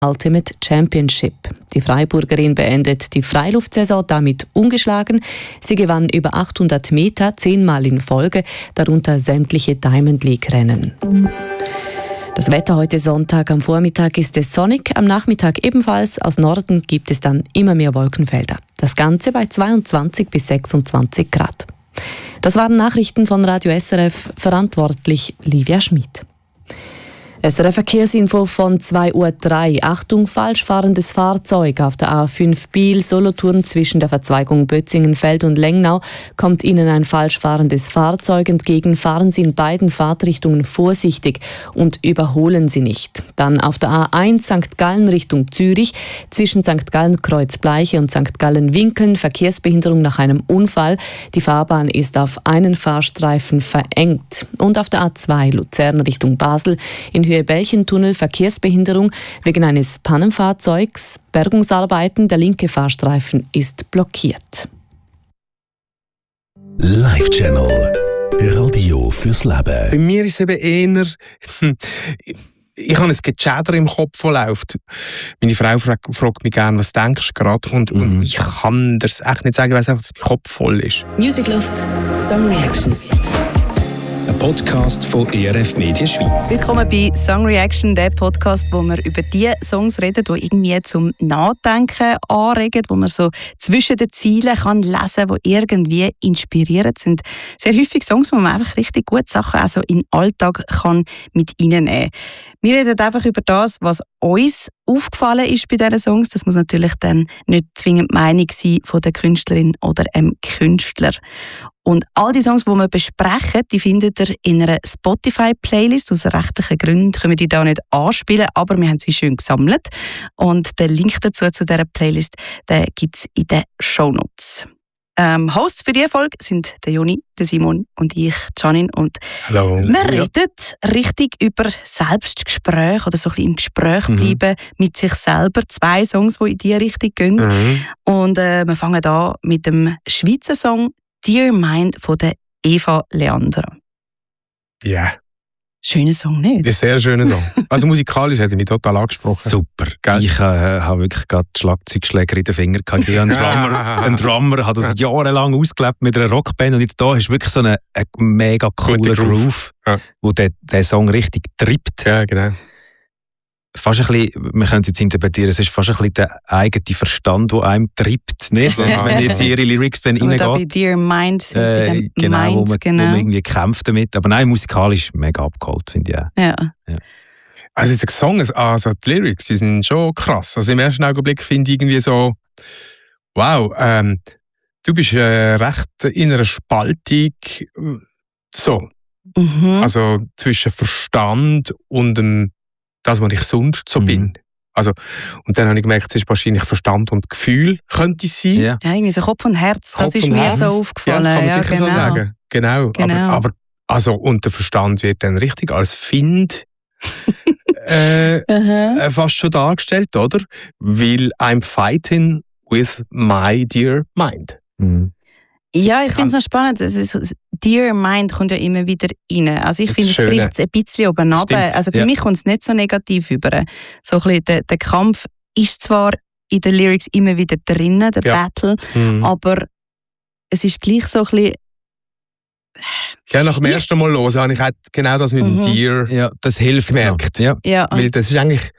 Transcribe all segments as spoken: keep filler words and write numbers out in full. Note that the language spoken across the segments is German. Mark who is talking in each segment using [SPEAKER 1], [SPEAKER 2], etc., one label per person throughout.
[SPEAKER 1] Ultimate Championship. Die Freiburgerin beendet die Freiluftsaison damit ungeschlagen. Sie gewann über achthundert Meter, zehnmal in Folge, darunter sämtliche Diamond League-Rennen. Das Wetter heute Sonntag am Vormittag ist es sonnig, am Nachmittag ebenfalls. Aus Norden gibt es dann immer mehr Wolkenfelder. Das Ganze bei zweiundzwanzig bis sechsundzwanzig Grad. Das waren Nachrichten von Radio S R F, verantwortlich Livia Schmid. S R F-Verkehrsinfo von zwei Uhr drei. Achtung, falsch fahrendes Fahrzeug auf der A fünf Biel-Solothurn zwischen der Verzweigung Bötzingenfeld und Lengnau. Kommt Ihnen ein falsch fahrendes Fahrzeug entgegen, fahren Sie in beiden Fahrtrichtungen vorsichtig und überholen Sie nicht. Dann auf der A eins Sankt Gallen Richtung Zürich zwischen Sankt Gallen Kreuzbleiche und Sankt Gallen Winkeln Verkehrsbehinderung nach einem Unfall. Die Fahrbahn ist auf einen Fahrstreifen verengt. Und auf der A zwei Luzern Richtung Basel in Höhe Belchentunnel Verkehrsbehinderung wegen eines Pannenfahrzeugs. Bergungsarbeiten, der linke Fahrstreifen ist blockiert.
[SPEAKER 2] Live Channel Radio fürs Leben.
[SPEAKER 3] Bei mir ist es eben eher, ich habe ein Geschäder im Kopf, das läuft. Meine Frau fragt, fragt mich gerne, was denkst du gerade? Und, mhm. und ich kann das echt nicht sagen, weil es einfach mein Kopf voll ist.
[SPEAKER 4] Music Loft, Song Reaction.
[SPEAKER 2] Ein Podcast von E R F Media Schweiz.
[SPEAKER 5] Willkommen bei Song Reaction, der Podcast, wo wir über die Songs reden, die irgendwie zum Nachdenken anregen, wo man so zwischen den Zielen kann lesen kann, die irgendwie inspirierend sind. Sehr häufig Songs, wo man einfach richtig gute Sachen also in den Alltag kann mit reinnehmen kann. Wir reden einfach über das, was uns aufgefallen ist bei diesen Songs. Das muss natürlich dann nicht zwingend die Meinung sein von der Künstlerin oder dem Künstler. Und all die Songs, die wir besprechen, die findet ihr in einer Spotify-Playlist. Aus rechtlichen Gründen können wir die da nicht anspielen, aber wir haben sie schön gesammelt. Und den Link dazu, zu dieser Playlist, den gibt es in den Shownotes. Ähm, Hosts für diese Folge sind der Joni, der Simon und ich, Janine. Und
[SPEAKER 3] Hallo.
[SPEAKER 5] wir reden richtig über Selbstgespräch oder so ein bisschen im Gespräch bleiben mhm. mit sich selber. Zwei Songs, die in diese Richtung gehen. Mhm. Und äh, wir fangen an mit dem Schweizer Song «Dear Mind» von der Eva Leander.
[SPEAKER 3] Ja. Yeah.
[SPEAKER 5] Schöner Song, nicht?
[SPEAKER 3] Ja, sehr schöner Song. Also musikalisch hat er mich total angesprochen.
[SPEAKER 6] Super.
[SPEAKER 3] Gell?
[SPEAKER 6] Ich äh, habe wirklich gerade Schlagzeugschläger in den Fingern gehabt. Ich habe einen Drummer, ein Drummer hat das jahrelang ausgelebt mit einer Rockband und jetzt da ist wirklich so ein mega cooler Groove, ja. wo der, der Song richtig treibt.
[SPEAKER 3] Ja, genau.
[SPEAKER 6] Fast ein bisschen, man könnte es jetzt interpretieren, es ist fast ein bisschen der eigene Verstand, der einem treibt, nicht? Wenn jetzt ihre Lyrics dann reingeht.
[SPEAKER 5] Oder bei Dear Mind sind
[SPEAKER 6] äh,
[SPEAKER 5] bei dem
[SPEAKER 6] genau,
[SPEAKER 5] Mind,
[SPEAKER 6] wo man,
[SPEAKER 5] genau.
[SPEAKER 6] wo man irgendwie kämpft damit. Aber nein, musikalisch mega abgeholt, finde ich auch.
[SPEAKER 5] Ja.
[SPEAKER 6] Ja.
[SPEAKER 3] Also der Song, also die Lyrics, die sind schon krass. Also im ersten Augenblick finde ich irgendwie so, wow, ähm, du bist äh, recht in einer Spaltung, so.
[SPEAKER 5] Mhm.
[SPEAKER 3] Also zwischen Verstand und dem das, was ich sonst so mhm. bin. Also, und dann habe ich gemerkt, es ist wahrscheinlich Verstand und Gefühl, könnte es sein.
[SPEAKER 5] Ja, ja irgendwie so Kopf und Herz, das
[SPEAKER 3] Kopf
[SPEAKER 5] ist mir Herz. so aufgefallen.
[SPEAKER 3] Ja, kann man
[SPEAKER 5] ja,
[SPEAKER 3] sicher
[SPEAKER 5] genau.
[SPEAKER 3] so sagen. Genau.
[SPEAKER 5] genau.
[SPEAKER 3] Aber, aber, also, und der Verstand wird dann richtig als Find äh, äh, fast schon dargestellt, oder? Weil I'm fighting with my dear mind.
[SPEAKER 6] Mhm.
[SPEAKER 5] Ja, ich finde es noch spannend. Es ist, Dear Mind kommt ja immer wieder rein. Also ich finde, es bricht ein bisschen oben runter. Also für ja. mich kommt es nicht so negativ über. So ein bisschen der, der Kampf ist zwar in den Lyrics immer wieder drinnen, der ja. Battle, mhm. aber es ist gleich so ein bisschen...
[SPEAKER 3] Ja, nach dem ich, ersten Mal hören habe ich halt genau das mit mhm. dem Dear
[SPEAKER 6] ja, das hilft
[SPEAKER 3] gemerkt.
[SPEAKER 6] Ja.
[SPEAKER 5] Ja.
[SPEAKER 3] Weil das ist eigentlich...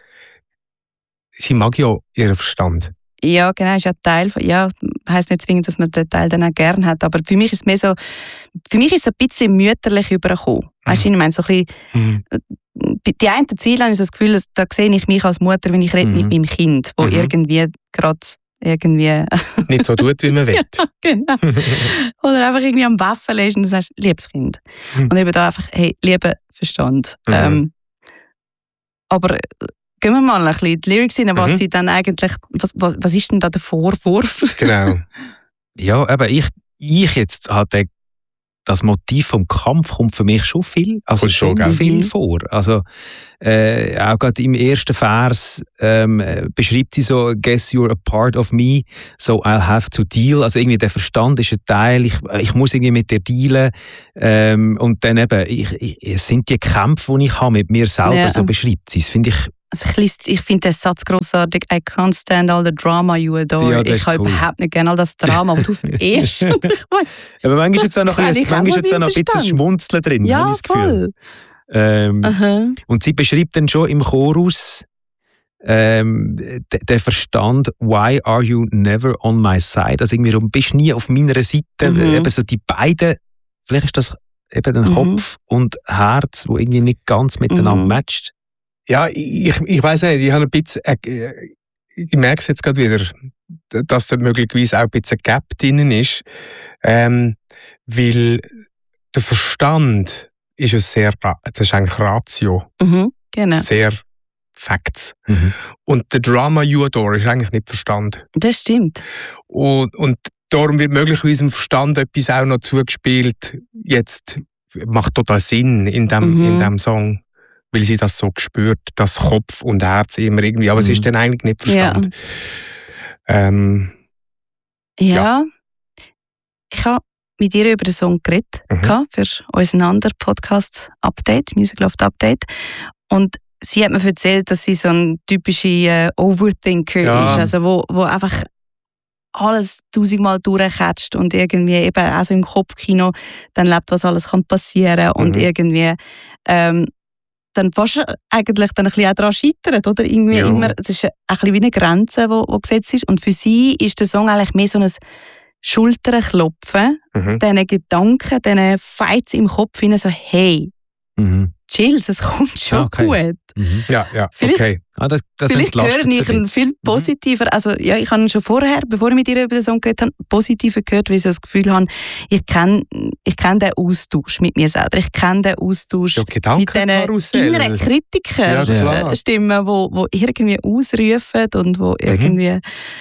[SPEAKER 3] Sie mag ja ihren Verstand.
[SPEAKER 5] Ja, genau, ist ja Teil von, ja, heisst nicht zwingend, dass man den Teil dann auch gerne hat, aber für mich ist es mehr so, für mich ist es ein bisschen mütterlich übergekommen. Mhm. Weißt du, ich meine, so ein bisschen, mhm. die einen Ziele habe ich so das Gefühl, dass, da sehe ich mich als Mutter, wenn ich rede mhm. mit meinem Kind, wo mhm. irgendwie gerade irgendwie...
[SPEAKER 3] nicht so tut, wie man will.
[SPEAKER 5] Ja, genau. Oder einfach irgendwie am Waffeln ist und du sagst, liebes Kind. Mhm. Und eben da einfach, hey, lieber Verstand. Mhm. Ähm, aber... Gehen wir mal ein bisschen die Lyrics rein, was mhm. sie dann eigentlich, was, was, was ist denn da der Vorwurf?
[SPEAKER 3] Genau.
[SPEAKER 6] Ja, aber ich, ich jetzt hatte das Motiv vom Kampf kommt für mich schon viel, also schon
[SPEAKER 3] schon
[SPEAKER 6] viel vor. Also äh, auch gerade im ersten Vers ähm, beschreibt sie so, guess you're a part of me, so I'll have to deal. Also irgendwie der Verstand ist ein Teil, ich, ich muss irgendwie mit dir dealen. Ähm, und dann eben, ich, ich, es sind die Kämpfe, die ich habe mit mir selber, ja. So beschreibt sie es, finde ich.
[SPEAKER 5] Also ich, lese, ich finde den Satz grossartig. I can't stand all the drama you adore. Ja, ich habe cool. überhaupt nicht gerne all das Drama, das du verehrst.
[SPEAKER 6] Aber manchmal ist jetzt auch noch ein, manchmal jetzt auch noch ein bisschen Schmunzeln drin.
[SPEAKER 5] Ja,
[SPEAKER 6] ich das
[SPEAKER 5] voll.
[SPEAKER 6] Ähm, uh-huh. Und sie beschreibt dann schon im Chorus ähm, d- den Verstand, why are you never on my side? Also irgendwie, du bist nie auf meiner Seite. Uh-huh. Eben so die beiden, vielleicht ist das eben der uh-huh. Kopf und Herz, wo irgendwie nicht ganz miteinander uh-huh. matcht.
[SPEAKER 3] Ja, ich, ich weiss nicht, ich habe ein bisschen, äh, ich merke es jetzt gerade wieder, dass da möglicherweise auch ein bisschen ein Gap drin ist, ähm, weil der Verstand ist ja sehr, das ist eigentlich Ratio,
[SPEAKER 5] mhm, genau.
[SPEAKER 3] sehr Facts.
[SPEAKER 6] Mhm.
[SPEAKER 3] Und der Drama you adore ist eigentlich nicht Verstand.
[SPEAKER 5] Das stimmt.
[SPEAKER 3] Und, und darum wird möglicherweise im Verstand etwas auch noch zugespielt, jetzt macht total Sinn in dem, mhm. in dem Song. Weil sie das so spürt, dass Kopf und Herz immer irgendwie, aber mhm. es ist dann eigentlich nicht Verstand.
[SPEAKER 5] Ja.
[SPEAKER 3] Ähm,
[SPEAKER 5] ja.
[SPEAKER 3] ja.
[SPEAKER 5] Ich habe mit ihr über den Song geredet, mhm. für unseren anderen Podcast-Update, Music Loft Update. Und sie hat mir erzählt, dass sie so ein typischer äh, Overthinker ja. ist, also wo, wo einfach alles tausendmal durchcatcht und irgendwie eben also im Kopfkino dann lebt, was alles kann passieren mhm. und irgendwie ähm, dann fast eigentlich dann ein bisschen auch daran scheitert, oder? Irgendwie ja. immer, das ist ein bisschen wie eine Grenze, die, die gesetzt ist. Und für sie ist der Song eigentlich mehr so ein Schulterklopfen, mhm. diesen Gedanken, diesen Fights im Kopf hinein, so hey,
[SPEAKER 6] mhm.
[SPEAKER 5] chills, es kommt schon
[SPEAKER 6] okay.
[SPEAKER 5] gut.
[SPEAKER 3] Mhm. Ja, ja,
[SPEAKER 5] vielleicht,
[SPEAKER 3] okay.
[SPEAKER 6] Ah, das, das
[SPEAKER 5] vielleicht höre ich ihn viel positiver. Also, ja, ich habe ihn schon vorher, bevor ich mit ihr über den Song geredet habe, positiver gehört, weil ich so das Gefühl habe, ich kenne ich kenn den Austausch mit mir selber. Ich kenne den Austausch
[SPEAKER 3] ja,
[SPEAKER 5] mit diesen inneren Kritiker-Stimmen, ja, wo, wo irgendwie ausrufen und wo irgendwie...
[SPEAKER 6] Mhm.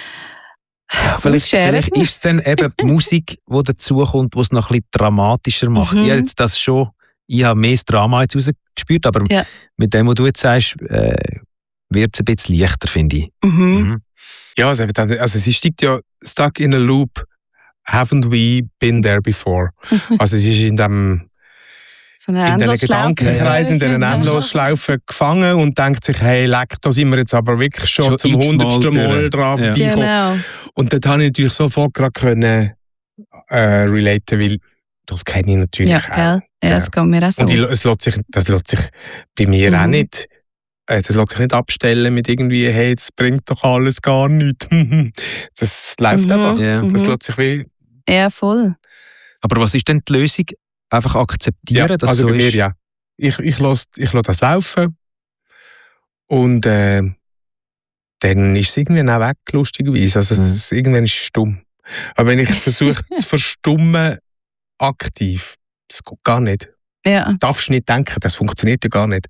[SPEAKER 6] Ja, vielleicht, vielleicht ist es dann eben die Musik, die dazukommt, die es noch ein bisschen dramatischer macht.
[SPEAKER 5] Mhm.
[SPEAKER 6] Ich habe jetzt das schon... Ich habe mehr das Drama jetzt rausgespürt, aber ja. mit dem, was du jetzt sagst, äh, wird es ein bisschen leichter, finde ich.
[SPEAKER 5] Mhm. Mhm.
[SPEAKER 3] Ja, also, also sie steigt ja stuck in a loop, haven't we been there before? Mhm. Also sie ist in dem
[SPEAKER 5] so
[SPEAKER 3] in diesen Gedankenkreis, in dieser Endlosschlaufe gefangen und denkt sich, hey, leck, da sind wir jetzt aber wirklich schon, schon zum hundertsten Mal dran ja. vorbeikommen. Genau. Und dort habe ich natürlich sofort gerade können äh, relaten, weil das kenne ich natürlich
[SPEAKER 5] ja,
[SPEAKER 3] auch.
[SPEAKER 5] Ja, ja, das geht mir auch so.
[SPEAKER 3] Und es lässt sich, das lässt sich bei mir mhm. auch nicht, das lässt sich nicht abstellen mit irgendwie, hey, das bringt doch alles gar nichts. Das läuft mhm. einfach.
[SPEAKER 6] Ja.
[SPEAKER 3] Das lässt sich wie...
[SPEAKER 5] Ja, voll.
[SPEAKER 6] Aber was ist denn die Lösung? Einfach akzeptieren,
[SPEAKER 3] ja,
[SPEAKER 6] dass
[SPEAKER 3] also
[SPEAKER 6] so
[SPEAKER 3] bei mir,
[SPEAKER 6] ist?
[SPEAKER 3] ja. Ich, ich lasse ich lass das laufen und äh, dann ist es irgendwann auch weg, lustigerweise. Also mhm. es, irgendwann ist es stumm. Aber wenn ich versuche zu verstummen, aktiv, das geht gar nicht.
[SPEAKER 5] Ja.
[SPEAKER 3] Darfst du nicht denken, das funktioniert ja gar nicht.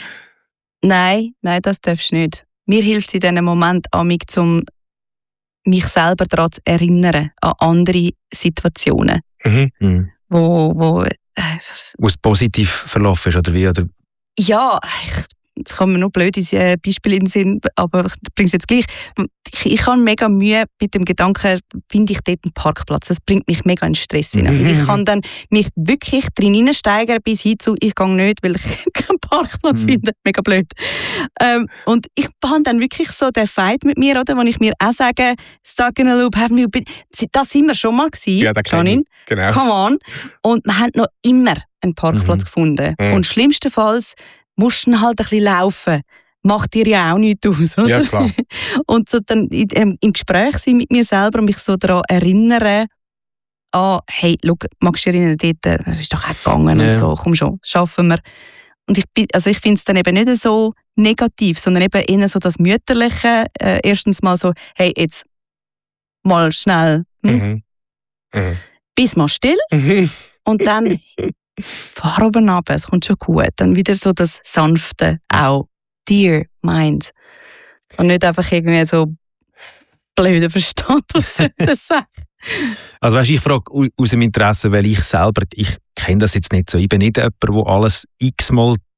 [SPEAKER 5] Nein, nein, das darfst du nicht. Mir hilft es in diesem Moment amig, um mich selber daran zu erinnern, an andere Situationen.
[SPEAKER 3] Mhm.
[SPEAKER 6] Mhm.
[SPEAKER 5] Wo, wo, äh,
[SPEAKER 6] wo es positiv verlaufen ist, oder wie? Oder?
[SPEAKER 5] Ja, ich, es kommen mir noch blöde Beispiele in den Sinn, aber ich bringe es jetzt gleich. Ich, ich habe mega Mühe mit dem Gedanken, finde ich dort einen Parkplatz. Das bringt mich mega in Stress hinein. Mhm. Ich kann dann mich wirklich drin hineinsteigern bis hin zu, ich gehe nicht, weil ich keinen Parkplatz mhm. finde. Mega blöd. Ähm, und ich habe dann wirklich so den Fight mit mir, oder, wo ich mir auch sage, stuck in a loop, have me been... Das sind wir schon mal gewesen,
[SPEAKER 3] ja, da
[SPEAKER 5] Janine.
[SPEAKER 3] Genau.
[SPEAKER 5] Come on. Und wir haben noch immer einen Parkplatz
[SPEAKER 6] mhm.
[SPEAKER 5] gefunden.
[SPEAKER 3] Mhm.
[SPEAKER 5] Und schlimmstenfalls musst du halt ein bisschen laufen. Macht dir ja auch nichts aus, oder?
[SPEAKER 3] Ja, klar.
[SPEAKER 5] Und so dann im Gespräch sein mit mir selber und mich so daran erinnern, ah, hey, schau, magst du dich erinnern, dort, es ist doch auch gegangen ja. und so, komm schon, schaffen wir. Und ich, also ich finde es dann eben nicht so negativ, sondern eben eher so das Mütterliche, äh, erstens mal so, hey, jetzt mal schnell, hm?
[SPEAKER 3] Mhm. Mhm.
[SPEAKER 5] Bis mal still
[SPEAKER 3] Mhm.
[SPEAKER 5] und dann fahr oben runter, es kommt schon gut. Dann wieder so das Sanfte auch. Dear Mind. Und nicht einfach irgendwie so blöder Verstand, was soll das sagen?
[SPEAKER 6] Also weißt, ich frage aus dem Interesse, weil ich selber, ich kenne das jetzt nicht so. Ich bin nicht jemand, der alles x-mal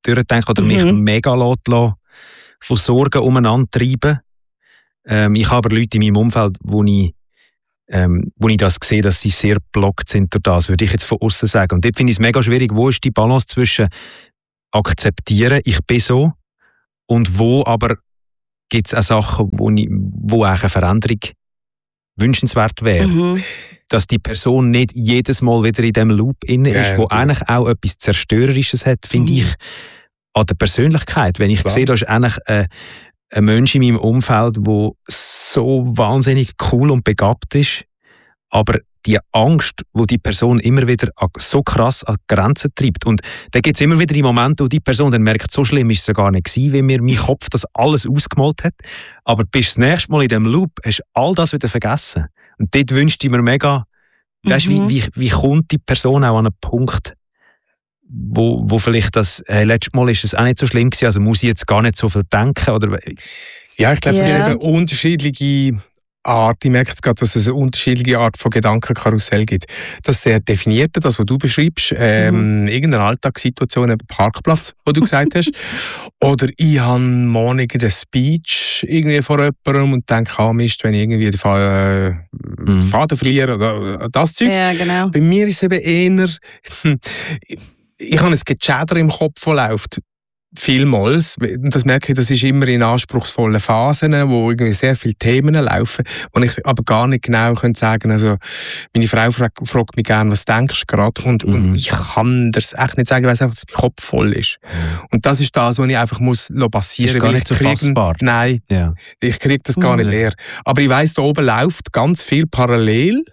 [SPEAKER 6] durchdenke oder
[SPEAKER 5] Mhm.
[SPEAKER 6] mich mega lassen, von Sorgen umeinander treiben. Ähm, ich habe aber Leute in meinem Umfeld, wo ich, ähm, wo ich das sehe, dass sie sehr blockt sind durch das, würde ich jetzt von außen sagen. Und dort finde ich es mega schwierig, wo ist die Balance zwischen akzeptieren, ich bin so, und wo aber gibt es auch Sachen, wo, ich, wo auch eine Veränderung wünschenswert wäre.
[SPEAKER 5] Mhm.
[SPEAKER 6] Dass die Person nicht jedes Mal wieder in diesem Loop inne ist,
[SPEAKER 3] Ja,
[SPEAKER 6] wo
[SPEAKER 3] ja,
[SPEAKER 6] eigentlich auch etwas Zerstörerisches hat, finde
[SPEAKER 5] Mhm.
[SPEAKER 6] ich, an der Persönlichkeit. Wenn ich
[SPEAKER 3] Klar.
[SPEAKER 6] sehe, da ist eigentlich ein, ein Mensch in meinem Umfeld, der so wahnsinnig cool und begabt ist, aber die Angst, wo die Person immer wieder so krass an die Grenzen treibt. Und dann gibt es immer wieder die Momente, wo die Person dann merkt, so schlimm ist es ja gar nicht gewesen, wie mir mein Kopf das alles ausgemalt hat. Aber bis das nächste Mal in diesem Loop hast du all das wieder vergessen. Und dort wünschte ich mir mega, weißt,
[SPEAKER 5] Mhm.
[SPEAKER 6] wie, wie, wie kommt die Person auch an einen Punkt, wo, wo vielleicht das, hey, letztes Mal ist es auch nicht so schlimm gewesen, also muss ich jetzt gar nicht so viel denken, oder?
[SPEAKER 3] Ja, ich glaube, es
[SPEAKER 5] Ja.
[SPEAKER 3] sind eben unterschiedliche Art, ich merke jetzt gerade, dass es eine unterschiedliche Art von Gedankenkarussell gibt. Das sehr definierte, das, was du beschreibst, ähm,
[SPEAKER 5] Mhm.
[SPEAKER 3] irgendeine Alltagssituation, einen Parkplatz, wo du gesagt hast, oder ich habe morgen einen Speech irgendwie vor jemandem und denke, ah Mist, wenn ich irgendwie den Fa- äh,
[SPEAKER 6] Mhm.
[SPEAKER 3] Faden verliere oder das Zeug.
[SPEAKER 5] Ja, genau.
[SPEAKER 3] Bei mir ist es eben eher, ich, ich habe ein Gechäder im Kopf, das läuft. Vielmals. Das merke ich, das ist immer in anspruchsvollen Phasen, wo irgendwie sehr viele Themen laufen, wo ich aber gar nicht genau könnte sagen, also meine Frau fragt, fragt mich gerne, was denkst du gerade? Und,
[SPEAKER 6] Mhm.
[SPEAKER 3] und ich kann das echt nicht sagen, weil es einfach, dass mein Kopf voll ist. Und das ist das, was ich einfach muss passieren
[SPEAKER 6] Ist gar
[SPEAKER 3] weil
[SPEAKER 6] nicht
[SPEAKER 3] ich
[SPEAKER 6] so
[SPEAKER 3] kriege-
[SPEAKER 6] fassbar.
[SPEAKER 3] Nein,
[SPEAKER 6] Ja.
[SPEAKER 3] ich kriege das gar
[SPEAKER 5] Mhm.
[SPEAKER 3] nicht leer. Aber ich weiss, da oben läuft ganz viel parallel.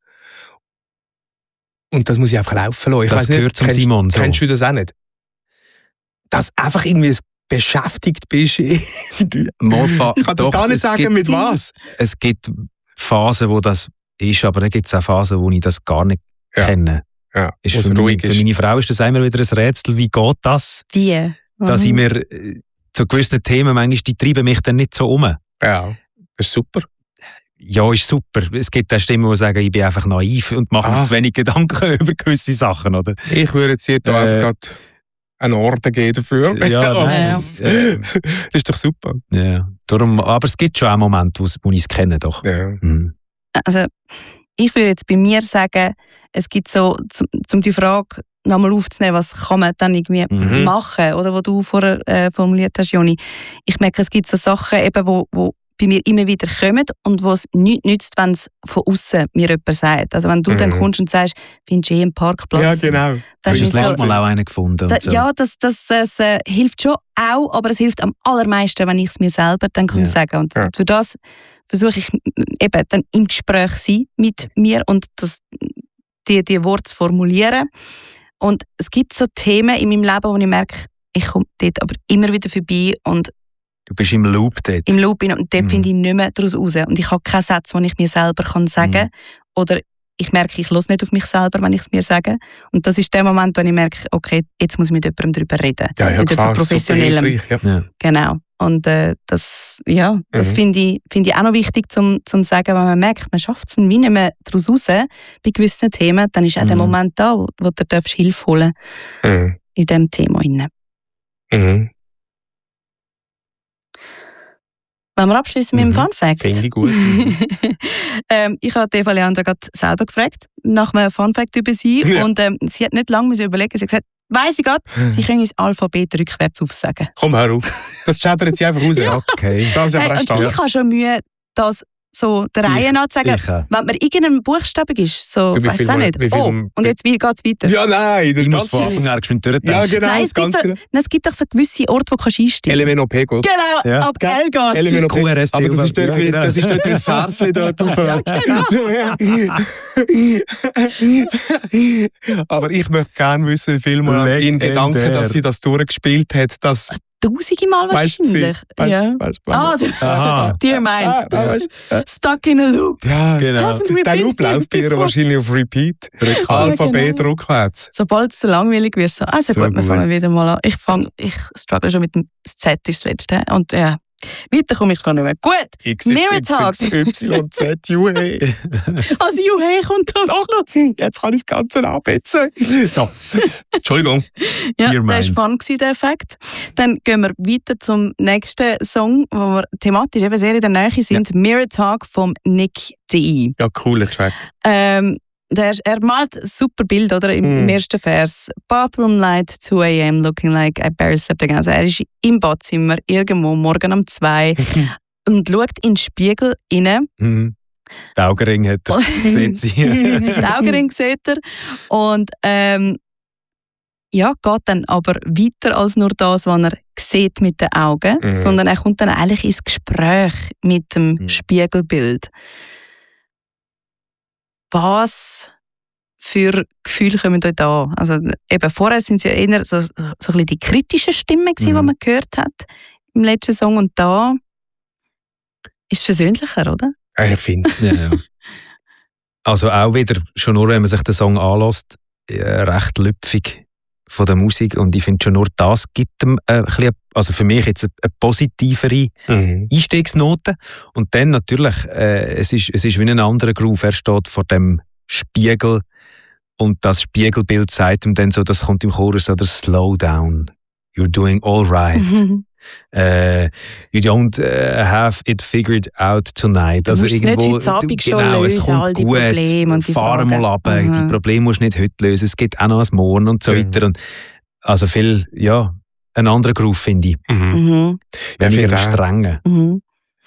[SPEAKER 3] Und das muss ich einfach laufen lassen. Ich
[SPEAKER 6] Das
[SPEAKER 3] weiss nicht,
[SPEAKER 6] gehört zum
[SPEAKER 3] kennst,
[SPEAKER 6] Simon so.
[SPEAKER 3] Kennst du das auch nicht? Dass einfach irgendwie beschäftigt bist.
[SPEAKER 6] Mal fa-
[SPEAKER 3] Ich kann das
[SPEAKER 6] doch,
[SPEAKER 3] gar nicht
[SPEAKER 6] es
[SPEAKER 3] sagen,
[SPEAKER 6] gibt,
[SPEAKER 3] mit was.
[SPEAKER 6] Es gibt Phasen, wo das ist, aber dann gibt es auch Phasen, wo ich das gar nicht
[SPEAKER 3] Ja.
[SPEAKER 6] kenne.
[SPEAKER 3] Ja,
[SPEAKER 6] Ist
[SPEAKER 3] wo es
[SPEAKER 6] für,
[SPEAKER 3] ruhig
[SPEAKER 6] meine, für
[SPEAKER 3] ist.
[SPEAKER 6] meine Frau ist das immer wieder ein Rätsel, wie geht das?
[SPEAKER 5] Wie?
[SPEAKER 6] Dass
[SPEAKER 5] Mhm.
[SPEAKER 6] ich mir äh, zu gewissen Themen, manchmal, die treiben mich dann nicht so um.
[SPEAKER 3] Ja, das ist super.
[SPEAKER 6] Ja, ist super. Es gibt auch Stimmen, die sagen, ich bin einfach naiv und mache mir
[SPEAKER 3] Ah.
[SPEAKER 6] zu wenig Gedanken über gewisse Sachen, oder?
[SPEAKER 3] Ich würde jetzt hier
[SPEAKER 6] Äh.
[SPEAKER 3] einfach gerade einen Orden geben dafür.
[SPEAKER 6] Ja,
[SPEAKER 5] nein.
[SPEAKER 6] Äh,
[SPEAKER 3] das ist doch super.
[SPEAKER 6] ja. Darum, aber es gibt schon auch Momente, wo wo ich es kenne, doch.
[SPEAKER 3] Ja.
[SPEAKER 6] Mhm.
[SPEAKER 5] Also, ich würde jetzt bei mir sagen, es gibt so, zum, zum die Frage nochmal aufzunehmen, was kann man dann irgendwie
[SPEAKER 6] Mhm.
[SPEAKER 5] machen, oder was du vorher äh, formuliert hast, Joni. Ich merke, es gibt so Sachen, eben, wo, wo bei mir immer wieder kommen und wo es nichts nützt, wenn es von außen mir jemand sagt. Also wenn du
[SPEAKER 3] Mhm.
[SPEAKER 5] dann kommst und sagst, findest du eh einen Parkplatz,
[SPEAKER 3] Ja, genau.
[SPEAKER 5] dann
[SPEAKER 6] Hast
[SPEAKER 5] ist
[SPEAKER 6] du das
[SPEAKER 5] es
[SPEAKER 6] letzte
[SPEAKER 5] so,
[SPEAKER 6] Mal auch einen gefunden? Und
[SPEAKER 5] da,
[SPEAKER 6] so.
[SPEAKER 5] ja, das, das, das äh, hilft schon auch, aber es hilft am allermeisten, wenn ich es mir selber dann kann
[SPEAKER 6] Ja.
[SPEAKER 5] sagen. Und
[SPEAKER 3] Ja.
[SPEAKER 5] für das versuche ich m- eben dann im Gespräch zu sein mit mir und das, die, die Worte zu formulieren. Und es gibt so Themen in meinem Leben, wo ich merke, ich komme dort aber immer wieder vorbei und
[SPEAKER 6] Du bist im Loop dort.
[SPEAKER 5] im Loop bin und dort
[SPEAKER 6] Mhm.
[SPEAKER 5] finde ich nicht mehr daraus raus. Und ich habe keinen Satz, den ich mir selber kann sagen kann. Oder ich merke, ich höre nicht auf mich selber, wenn ich es mir sage. Und das ist der Moment, wo ich merke, okay, jetzt muss ich mit jemandem darüber reden.
[SPEAKER 3] Ja, ja,
[SPEAKER 5] mit
[SPEAKER 3] klar.
[SPEAKER 5] jemandem Professionellem.
[SPEAKER 3] Super hilfreich, ja.
[SPEAKER 6] Ja.
[SPEAKER 5] Genau. Und äh, das, ja, das
[SPEAKER 3] Mhm.
[SPEAKER 5] finde ich, find ich auch noch wichtig zum, zum sagen, wenn man merkt, man schafft es wie nicht mehr daraus raus, bei gewissen Themen, dann ist auch der
[SPEAKER 6] Mhm.
[SPEAKER 5] Moment da, wo, wo du darfst Hilfe holen
[SPEAKER 3] Mhm.
[SPEAKER 5] in diesem Thema. Rein.
[SPEAKER 3] Mhm.
[SPEAKER 5] Wollen wir abschließen mit dem
[SPEAKER 3] Mhm.
[SPEAKER 5] Fun Fact?
[SPEAKER 3] Finde ich gut.
[SPEAKER 5] ähm, ich habe Eva Leandra gerade selber gefragt, nach einem Fun Fact über sie.
[SPEAKER 3] Ja.
[SPEAKER 5] Und ähm, sie hat nicht lange überlegen. Sie hat gesagt, weiss ich gerade, sie können das Alphabet rückwärts aufsagen.
[SPEAKER 3] Komm, hör auf. Das chattert sie einfach raus. Ja.
[SPEAKER 6] Okay.
[SPEAKER 3] Das ist aber
[SPEAKER 5] Hey,
[SPEAKER 3] echt
[SPEAKER 5] und
[SPEAKER 3] stark.
[SPEAKER 5] ich habe schon Mühe, das so der Reihe nach zu sagen.
[SPEAKER 6] Ich, äh,
[SPEAKER 5] Wenn man irgendeinem Buchstaben ist, so,
[SPEAKER 3] Du, wie
[SPEAKER 5] weiss
[SPEAKER 3] viel
[SPEAKER 5] ich auch
[SPEAKER 3] mal-
[SPEAKER 5] nicht.
[SPEAKER 3] wie viel-
[SPEAKER 5] Oh, und jetzt wie geht es weiter?
[SPEAKER 3] Ja, nein, das
[SPEAKER 6] ich
[SPEAKER 3] ist
[SPEAKER 6] muss
[SPEAKER 3] ganz
[SPEAKER 6] von Anfang an geschwind durchdenken.
[SPEAKER 3] Ja, genau,
[SPEAKER 5] Nein, es gibt,
[SPEAKER 3] ganz
[SPEAKER 5] so,
[SPEAKER 3] genau.
[SPEAKER 5] nein, es gibt doch so gewisse Orte, wo du kannst einsteigen
[SPEAKER 3] L M N O P, gut.
[SPEAKER 5] Genau,
[SPEAKER 6] Ja.
[SPEAKER 5] ab
[SPEAKER 3] Gell?
[SPEAKER 5] L geht's.
[SPEAKER 3] L M N O P.
[SPEAKER 6] Q R S T,
[SPEAKER 3] Aber das ist dort,
[SPEAKER 6] ja,
[SPEAKER 3] wie,
[SPEAKER 6] genau.
[SPEAKER 3] das ist dort wie das Versli dort aufhört. Aber ich möchte gerne wissen, wie viel Mal in
[SPEAKER 6] Legendär.
[SPEAKER 3] Gedanken, dass sie das durchgespielt hat. Das,
[SPEAKER 5] Tausende Mal
[SPEAKER 3] weißt du,
[SPEAKER 5] wahrscheinlich.
[SPEAKER 3] weißt,
[SPEAKER 5] ja.
[SPEAKER 3] weißt,
[SPEAKER 5] Ah,
[SPEAKER 3] weißt,
[SPEAKER 6] Aha.
[SPEAKER 5] dear
[SPEAKER 3] ah,
[SPEAKER 5] mind.
[SPEAKER 3] ah, weißt,
[SPEAKER 5] Stuck in a loop.
[SPEAKER 3] ja,
[SPEAKER 6] Genau.
[SPEAKER 5] Haven't we
[SPEAKER 3] der
[SPEAKER 5] been
[SPEAKER 3] Loop läuft bei ihr
[SPEAKER 5] before?
[SPEAKER 3] wahrscheinlich auf Repeat.
[SPEAKER 6] Rückwärts.
[SPEAKER 3] Alphabet
[SPEAKER 5] genau.
[SPEAKER 3] rückwärts.
[SPEAKER 5] Sobald es zu langweilig wird, so, also
[SPEAKER 6] So
[SPEAKER 5] gut, wir
[SPEAKER 6] gut.
[SPEAKER 5] fangen wieder mal an. Ich, fang, ich struggle schon mit dem Z ist das Letzte. Und ja, Weiter komme ich gar nicht mehr. Gut, Mirror Talk.
[SPEAKER 3] Y, Z, U, E.
[SPEAKER 5] Also U, E kommt am Schluss.
[SPEAKER 3] Jetzt kann ich das Ganze abbetzen. So, Entschuldigung.
[SPEAKER 5] Ja, das war spannend, der Effekt. Dann gehen wir weiter zum nächsten Song, wo wir thematisch eben sehr in der Nähe sind. Ja. Mirror Talk von Nick D.
[SPEAKER 3] Ja, cooler Track.
[SPEAKER 5] Ähm, Der, er malt ein super Bild, oder? Im, mm. im ersten Vers. Bathroom light, two a.m. looking like I barely slept again. Also er ist im Badzimmer irgendwo morgen um zwei und schaut in den Spiegel rein.
[SPEAKER 6] Mm. Den Augenring hat er, sieht sie.
[SPEAKER 5] Den Augenring sieht er. Und ähm, ja, geht dann aber weiter als nur das, was er sieht mit den Augen, mm. sondern er kommt dann eigentlich ins Gespräch mit dem mm. Spiegelbild. Was für Gefühle kommen euch da? Also eben vorher sind es ja eher so, so ein bisschen die kritischen Stimmen gewesen, mhm. die man gehört hat im letzten Song, und da ist es versöhnlicher, oder?
[SPEAKER 3] Ich finde.
[SPEAKER 6] Ja, ja. Also auch wieder, schon nur wenn man sich den Song anlässt, recht lüpfig von der Musik, und ich finde schon nur das gibt ihm äh, ein bisschen, also für mich jetzt eine, eine positivere mhm. Einstiegsnote, und dann natürlich äh, es, ist, es ist wie ein anderer Groove, er steht vor dem Spiegel und das Spiegelbild sagt ihm dann so, das kommt im Chorus, oder slow down, you're doing all right. Mhm. Uh, you don't uh, have it figured out tonight.
[SPEAKER 5] Du also musst irgendwo, nicht heute Abend schon genau, lösen, es kommt all die gut, Probleme und die
[SPEAKER 6] fahren mal ab, mhm. die Probleme musst du nicht heute lösen, es gibt auch noch ein Morgen und so mhm. weiter. Und also viel, ja, ein anderer Groove, finde ich.
[SPEAKER 3] Mhm.
[SPEAKER 5] Mhm.
[SPEAKER 6] Weniger ja, streng.
[SPEAKER 5] Mhm.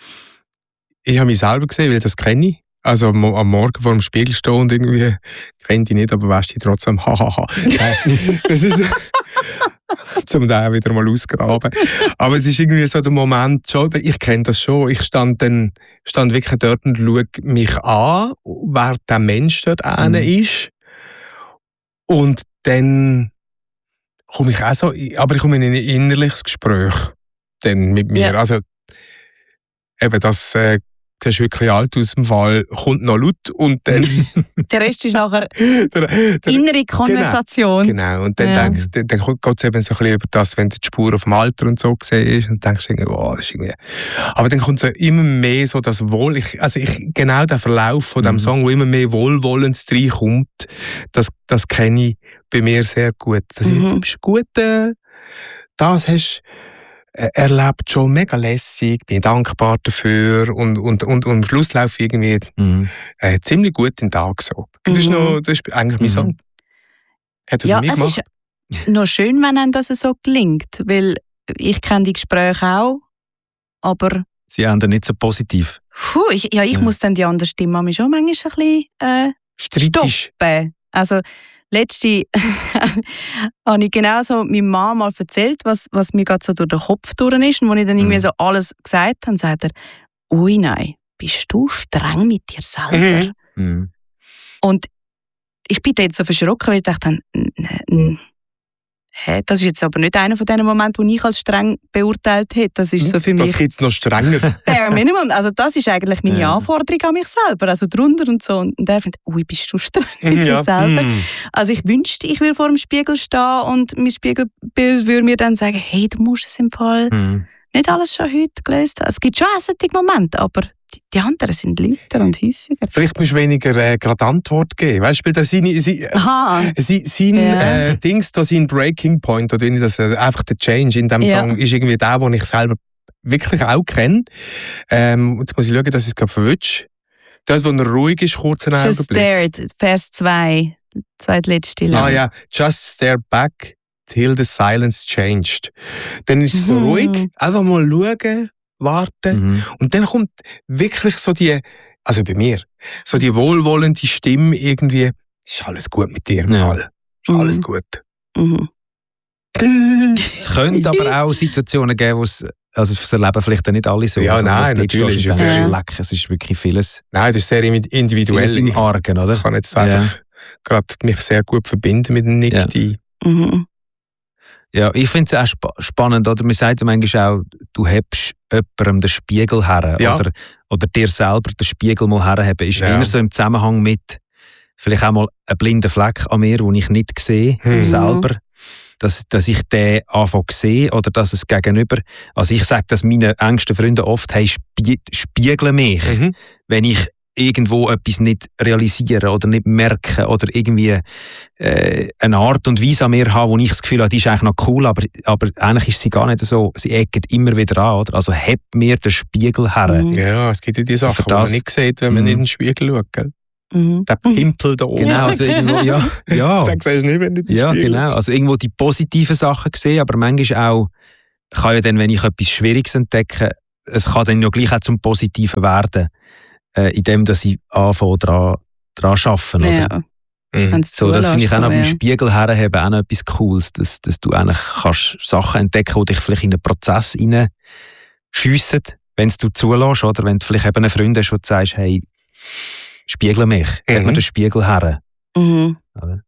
[SPEAKER 3] Ich habe mich selber gesehen, weil das kenne ich. Also am Morgen vor dem Spiegel stehen und irgendwie, kenne ich nicht, aber weißt du trotzdem, hahaha. Das ist... zum da wieder mal ausgraben. Aber es ist irgendwie so der Moment schon, ich kenne das schon, ich stand dann stand wirklich dort und schaue mich an, wer der Mensch dort mhm. ist. Und dann komme ich auch so, aber ich komme in ein innerliches Gespräch dann mit mir. Ja. Also eben das, äh, das ist wirklich alt aus dem Fall, kommt noch laut und dann...
[SPEAKER 5] Der Rest ist nachher der, der, innere Konversation.
[SPEAKER 3] Genau, genau. Und dann, ja. denkst, dann, dann geht es eben so ein bisschen über das, wenn du die Spur auf dem Alter und so siehst, und denkst irgendwie, oh, das ist irgendwie... Aber dann kommt so immer mehr so das Wohl... Ich, also ich, genau der Verlauf von diesem mhm. Song, wo immer mehr Wohlwollens reinkommt, das, das kenne ich bei mir sehr gut. Das mhm. ist, du bist gut, äh, das hast er lebt schon mega lässig, bin dankbar dafür, und, und, und, und am Schluss laufe ich irgendwie mhm. äh, ziemlich gut in den Tag so. Das, mhm. ist, noch, das ist eigentlich mein Song. Hat er
[SPEAKER 5] ja,
[SPEAKER 3] für mich gemacht.
[SPEAKER 5] Es ist noch schön, wenn einem das so gelingt, weil ich kenne die Gespräche auch, aber...
[SPEAKER 6] Sie haben dann nicht so positiv.
[SPEAKER 5] Puh, ich, ja, ich ja. muss dann die andere Stimme schon manchmal ein bisschen äh, stoppen. Also, letzte habe ich genau so meiner Mama mal erzählt, was, was mir gerade so durch den Kopf durch ist. Und als ich dann irgendwie so alles gesagt habe, sagt er, ui nein, bist du streng mit dir selber?
[SPEAKER 6] Mhm.
[SPEAKER 5] Und ich bin jetzt so verschrocken, weil ich dachte, hä, das ist jetzt aber nicht einer von diesen Momenten, den ich als streng beurteilt hätte. Das ist so für mich...
[SPEAKER 3] Das gibt es noch strenger.
[SPEAKER 5] Der Minimum. Also das ist eigentlich meine ja. Anforderung an mich selber. Also drunter und so. Und der findet, ui, bist du streng mit
[SPEAKER 3] ja.
[SPEAKER 5] dir selber?
[SPEAKER 3] Mm.
[SPEAKER 5] Also ich wünschte, ich würde vor dem Spiegel stehen und mein Spiegelbild würde mir dann sagen, hey, du musst es im Fall
[SPEAKER 6] mm.
[SPEAKER 5] nicht alles schon heute gelöst haben. Es gibt schon auch solche Momente, aber die, die anderen sind lauter und häufiger.
[SPEAKER 3] Vielleicht musst du weniger äh, gerade Antwort geben. Weißt du, das seine, seine, sein
[SPEAKER 5] ja.
[SPEAKER 3] äh, Dings, da sein Breaking Point, oder das, äh, einfach der Change in diesem
[SPEAKER 5] ja.
[SPEAKER 3] Song, ist irgendwie der, den ich selber wirklich auch kenne. Ähm, jetzt muss ich schauen, dass ich es gerade verwünsche. Dort, wo er ruhig ist, kurz einen
[SPEAKER 5] Just
[SPEAKER 3] Augenblick.
[SPEAKER 5] Stared, Vers zwei, zweitletzte Line.
[SPEAKER 3] Ah ja, just stare back till the silence changed. Dann ist es so
[SPEAKER 5] mhm.
[SPEAKER 3] ruhig, einfach mal schauen, warten.
[SPEAKER 6] Mhm.
[SPEAKER 3] Und dann kommt wirklich so die, also bei mir, so die wohlwollende Stimme irgendwie, ist alles gut mit dir,
[SPEAKER 6] ja.
[SPEAKER 3] Mal. Ist alles
[SPEAKER 5] mhm.
[SPEAKER 3] gut.
[SPEAKER 5] Mhm.
[SPEAKER 6] Es könnte aber auch Situationen geben, wo es, also fürs Leben vielleicht nicht alle so.
[SPEAKER 3] Ja,
[SPEAKER 6] also,
[SPEAKER 3] nein, natürlich.
[SPEAKER 6] Ist
[SPEAKER 3] ja.
[SPEAKER 6] leck, es ist wirklich vieles.
[SPEAKER 3] Nein, das ist sehr individuell.
[SPEAKER 6] Im Argen, oder?
[SPEAKER 3] Ich kann jetzt einfach
[SPEAKER 6] ja.
[SPEAKER 3] gerade mich sehr gut verbinden mit dem Nick.
[SPEAKER 6] Ja.
[SPEAKER 5] Mhm.
[SPEAKER 6] Ja, ich finde es auch sp- spannend, oder? Man sagt ja manchmal auch, du hebst jemandem den Spiegel her,
[SPEAKER 3] ja.
[SPEAKER 6] oder, oder dir selber den Spiegel mal herheben. Ist ja. immer so im Zusammenhang mit vielleicht auch mal einen blinden Fleck an mir, den ich nicht sehe,
[SPEAKER 3] mhm.
[SPEAKER 6] selber. dass, dass ich den anfange zu sehen oder dass es gegenüber, also ich sage das meinen engsten Freunden oft, hey, spie spiegle mich, mhm. wenn ich irgendwo etwas nicht realisiere oder nicht merke oder irgendwie äh, eine Art und Weise an mir habe, wo ich das Gefühl habe, die ist eigentlich noch cool, aber, aber eigentlich ist sie gar nicht so, sie eckt immer wieder an, oder? Also heb mir den Spiegel her.
[SPEAKER 3] Mhm. Ja, es gibt ja die Sachen, also die man nicht sieht, wenn man mhm. in den Spiegel schaut, gell?
[SPEAKER 5] Mhm.
[SPEAKER 3] Der Pimpel da oben.
[SPEAKER 6] Genau, also irgendwo, ja. ja.
[SPEAKER 3] Das siehst du nicht, wenn du in den
[SPEAKER 6] Ja,
[SPEAKER 3] Spiegel
[SPEAKER 6] genau. Also irgendwo die positiven Sachen sehen, aber manchmal auch, kann ja dann, wenn ich etwas Schwieriges entdecke, es kann dann ja gleich auch zum Positiven werden. Äh, in dem, dass ich anfange, daran zu arbeiten.
[SPEAKER 5] Ja.
[SPEAKER 6] Oder? Mhm. So, das finde ich auch so, noch beim ja. Spiegel herheben auch noch etwas Cooles, dass, dass du eigentlich kannst Sachen entdecken kannst, die dich vielleicht in einen Prozess hineinschiessen, wenn du zulässt, oder wenn du vielleicht eben einen Freund hast, wo du sagst, hey, spiegle mich, gib mhm. mir den Spiegel her.
[SPEAKER 5] Mhm.
[SPEAKER 6] Oder?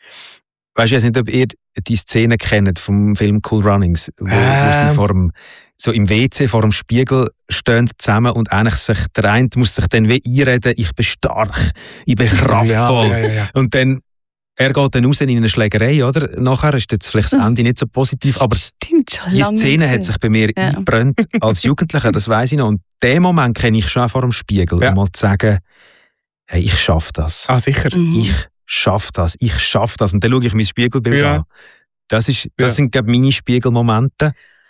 [SPEAKER 6] Weißt du, ich weiß nicht, ob ihr die Szene kennt vom Film Cool Runnings, wo, ähm. wo sie vor dem, so im W C vor dem Spiegel stehen zusammen und eigentlich sich, der eine muss sich dann wie einreden, ich bin stark, ich bin kraftvoll.
[SPEAKER 3] Ja, ja, ja, ja.
[SPEAKER 6] Und dann, er geht dann raus in eine Schlägerei, oder? Nachher ist jetzt vielleicht das Ende nicht so positiv, aber
[SPEAKER 5] Stimmt,
[SPEAKER 6] die Szene hat sich bei mir ja. eingebrannt als Jugendlicher, das weiss ich noch. Und den Moment kenne ich schon vor dem Spiegel, ja. um mal zu sagen, hey, ich schaffe das.
[SPEAKER 3] Ah, sicher.
[SPEAKER 6] Mhm. Ich schaffe das, ich schaffe das. Und dann schaue ich mein Spiegelbild ja. an. Das, ist, das ja. sind, glaube ich, meine Spiegelmomente,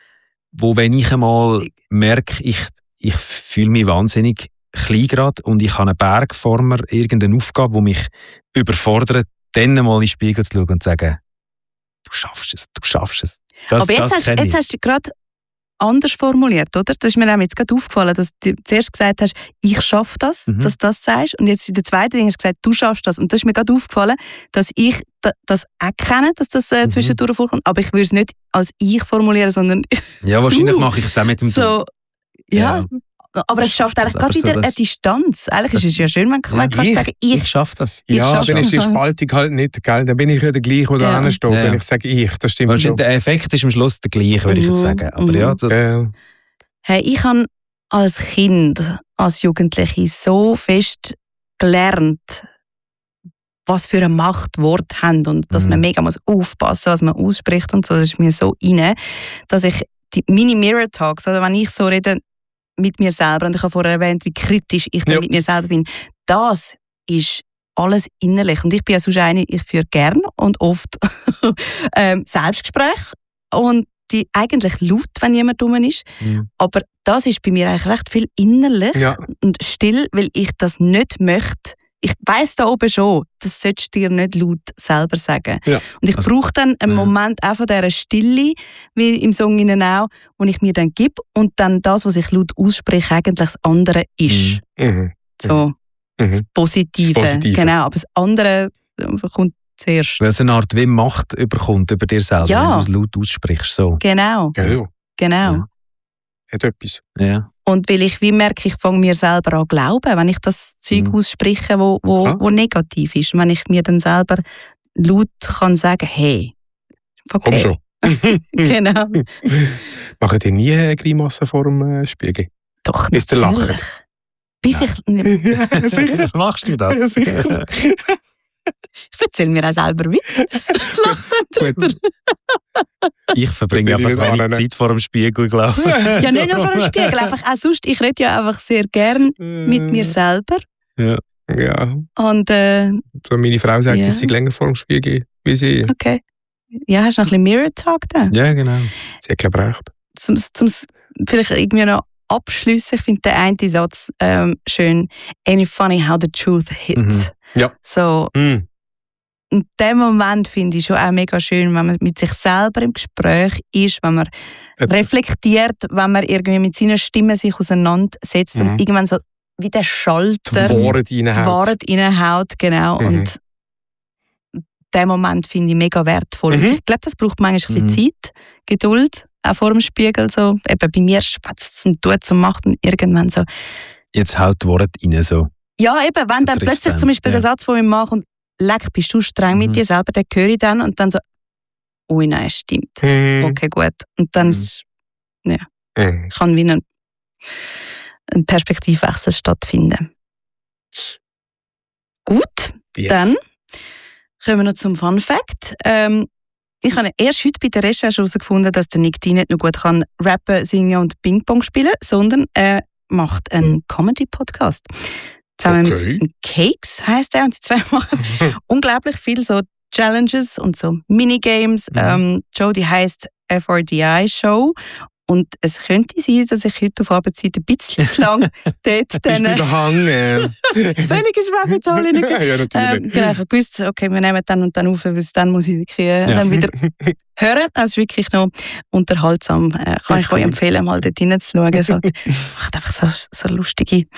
[SPEAKER 6] wo, wenn ich einmal merke, ich, ich fühle mich wahnsinnig klein gerade und ich habe einen Berg vor mir, irgendeine Aufgabe, die mich überfordert, dann mal in den Spiegel zu schauen und zu sagen, du schaffst es, du schaffst es. Das,
[SPEAKER 5] Aber jetzt, hast, jetzt hast du gerade anders formuliert, oder? Das ist mir jetzt gerade aufgefallen, dass du zuerst gesagt hast, ich schaffe das, mhm. dass du das sagst. Und jetzt in der zweiten Ding hast du gesagt, du schaffst das. Und das ist mir gerade aufgefallen, dass ich das auch kenne, dass das äh, zwischendurch mhm. vorkommt. Aber ich würde es nicht als ich formulieren, sondern
[SPEAKER 6] ja, wahrscheinlich mache ich es auch mit dem
[SPEAKER 5] so, ja. ja. Aber es schafft eigentlich gerade wieder so eine Distanz. Eigentlich ist es ja schön, wenn
[SPEAKER 6] ja,
[SPEAKER 5] man kann
[SPEAKER 6] ich,
[SPEAKER 5] sagen, ich,
[SPEAKER 6] ich schaffe das.
[SPEAKER 3] Ich ja,
[SPEAKER 5] schaff
[SPEAKER 3] dann
[SPEAKER 5] das.
[SPEAKER 3] ist die Spaltung halt nicht, gell? Dann bin ich ja der gleiche, der da hinsteht, ja. wenn ich sage ich. Das stimmt
[SPEAKER 6] Weil
[SPEAKER 3] schon.
[SPEAKER 6] Der Effekt ist am Schluss der gleiche, würde ich jetzt sagen. Aber
[SPEAKER 5] mhm.
[SPEAKER 6] ja, so
[SPEAKER 3] ja.
[SPEAKER 5] Hey, ich habe als Kind, als Jugendliche so fest gelernt, was für eine Macht Worte haben und dass mhm. man mega muss aufpassen, was man ausspricht und so. Das ist mir so rein, dass ich die Mini-Mirror-Talks, also wenn ich so rede mit mir selber, und ich habe vorher erwähnt, wie kritisch ich dann ja. mit mir selber bin, das ist alles innerlich. Und ich bin ja sonst eine, ich führe gern und oft ähm, Selbstgespräche und die eigentlich laut, wenn jemand dumm ist. Mhm. Aber das ist bei mir eigentlich recht viel innerlich ja. und still, weil ich das nicht möchte. Ich weiss da oben schon, das solltest du dir nicht laut selber sagen. Ja. Und ich also, brauche dann einen ja. Moment auch von dieser Stille, wie im Song innen auch, wo ich mir dann gebe und dann das, was ich laut ausspreche, eigentlich das andere ist.
[SPEAKER 3] Mhm.
[SPEAKER 5] So,
[SPEAKER 3] mhm.
[SPEAKER 5] das Positive.
[SPEAKER 3] Das Positive.
[SPEAKER 5] Genau, aber das andere kommt zuerst.
[SPEAKER 6] Weil es eine Art wie Macht überkommt über dir selber,
[SPEAKER 5] ja.
[SPEAKER 6] wenn du es laut aussprichst. So.
[SPEAKER 5] Genau.
[SPEAKER 3] Genau.
[SPEAKER 5] genau.
[SPEAKER 3] Ja. Hat etwas.
[SPEAKER 6] Ja.
[SPEAKER 5] Und weil ich wie merke, ich fange mir selber an glauben, wenn ich das Zeug mhm. ausspreche, wo, wo, wo negativ ist. Und wenn ich mir dann selber laut kann sagen, hey, okay.
[SPEAKER 3] Komm schon.
[SPEAKER 5] Genau.
[SPEAKER 3] Machen die nie eine Grimasse vor dem äh, Spiegel?
[SPEAKER 5] Doch,
[SPEAKER 3] ist der Lachen?
[SPEAKER 5] Bis ich...
[SPEAKER 3] ja, sicher.
[SPEAKER 6] Machst du das?
[SPEAKER 3] Ja, sicher.
[SPEAKER 5] Ich erzähle mir auch selber Witze.
[SPEAKER 3] Gut.
[SPEAKER 6] Ich verbringe einfach wenig Zeit vor dem Spiegel, glaube ich.
[SPEAKER 5] Ja, nicht nur vor dem Spiegel, einfach auch sonst. Ich rede ja einfach sehr gern mit mir selber.
[SPEAKER 3] Ja. ja.
[SPEAKER 5] Und, äh,
[SPEAKER 3] so meine Frau sagt,
[SPEAKER 5] ja.
[SPEAKER 3] ich sei länger vor dem Spiegel wie sie.
[SPEAKER 5] Okay. Ja, hast du noch ein bisschen Mirror Talk da?
[SPEAKER 6] Ja, genau.
[SPEAKER 3] Sie hat gebraucht.
[SPEAKER 5] Zum, zum vielleicht irgendwie noch abschliessen, ich finde den einen Satz ähm, schön. Ain't it funny how the truth hit?
[SPEAKER 3] Mhm. Ja.
[SPEAKER 5] So,
[SPEAKER 3] mhm.
[SPEAKER 5] in dem Moment finde ich schon auch mega schön, wenn man mit sich selber im Gespräch ist, wenn man ja. reflektiert, wenn man irgendwie mit seiner Stimme sich auseinandersetzt mhm. und irgendwann so wie der Schalter
[SPEAKER 3] die Wahrheit reinhaut.
[SPEAKER 5] reinhaut, genau. Mhm. Und den Moment finde ich mega wertvoll. Mhm. Ich glaube, das braucht manchmal ein bisschen mhm. Zeit, Geduld, auch vor dem Spiegel. So. Eben bei mir schwätzt es und tut es und macht und irgendwann so.
[SPEAKER 6] Jetzt haut die Worte rein so.
[SPEAKER 5] Ja, eben, wenn dann plötzlich dann. zum Beispiel ja. der Satz von mir macht und leck, bist du streng mhm. mit dir selber, den höre ich dann und dann so, ui, nein, stimmt. Mhm. Okay, gut. Und dann
[SPEAKER 3] mhm.
[SPEAKER 5] ist, ja,
[SPEAKER 3] mhm.
[SPEAKER 5] kann wie ein, ein Perspektivwechsel stattfinden. Gut,
[SPEAKER 3] yes.
[SPEAKER 5] Dann kommen wir noch zum Fun Fact. Ähm, ich habe erst heute bei der Recherche herausgefunden, dass der Nick Dean nicht nur gut kann rappen, singen und Ping-Pong spielen, sondern er macht einen Comedy-Podcast. Zusammen
[SPEAKER 3] Okay.
[SPEAKER 5] mit Cakes heisst er, und die zwei machen unglaublich viel so Challenges und so Minigames.
[SPEAKER 3] Mhm.
[SPEAKER 5] Ähm, Show, die heisst F R D I Show. Und es könnte sein, dass ich heute auf Arbeitszeit ein bisschen zu lang dort
[SPEAKER 3] Bist du
[SPEAKER 5] dann
[SPEAKER 3] behangen?
[SPEAKER 5] völlig ins Rabbit Hole hineingehe.
[SPEAKER 3] Ja, natürlich.
[SPEAKER 5] Ähm, genau, ich habe gewusst, okay, wir nehmen dann und dann auf, weil dann muss ich wirklich äh,
[SPEAKER 6] Ja.
[SPEAKER 5] dann wieder hören. Es ist wirklich noch unterhaltsam. Äh, kann
[SPEAKER 3] Ja,
[SPEAKER 5] ich
[SPEAKER 3] cool.
[SPEAKER 5] euch empfehlen, mal dort hineinzuschauen. Es hat, macht einfach so, so lustige